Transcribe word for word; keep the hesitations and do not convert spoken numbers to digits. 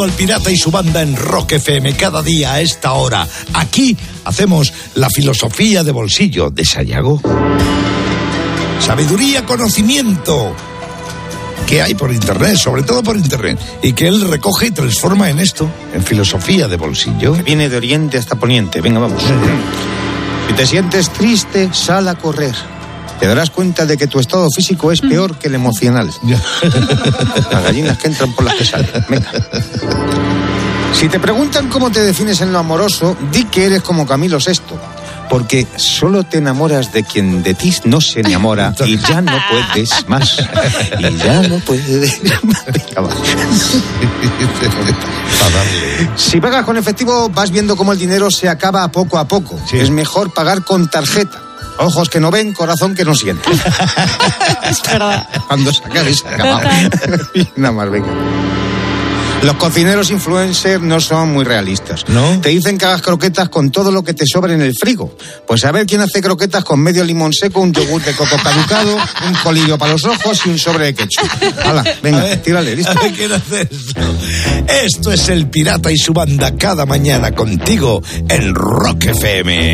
El Pirata y su banda en Rock F M cada día a esta hora. Aquí hacemos la filosofía de bolsillo de Sayago. Sabiduría, conocimiento que hay por internet, sobre todo por internet, y que él recoge y transforma en esto, en filosofía de bolsillo. Que viene de oriente hasta poniente. Venga, vamos. Si te sientes triste, sal a correr. Te darás cuenta de que tu estado físico es peor que el emocional. Las gallinas que entran por las que salen. Venga. Si te preguntan cómo te defines en lo amoroso, di que eres como Camilo sexto. Porque solo te enamoras de quien de ti no se enamora y ya no puedes más. Y ya no puedes más. Venga, va. Si pagas con efectivo, vas viendo cómo el dinero se acaba poco a poco. Sí. Es mejor pagar con tarjeta. Ojos que no ven, corazón que no siente. Es verdad. Cuando se acabe, se acaba. Y nada más, venga. Los cocineros influencers no son muy realistas. ¿No? Te dicen que hagas croquetas con todo lo que te sobre en el frigo. Pues a ver quién hace croquetas con medio limón seco, un yogur de coco caducado, un colillo para los ojos y un sobre de ketchup. Hala, venga, ver, tírale, listo. A ver quién hace esto. Esto es El Pirata y su banda cada mañana contigo en Rock F M.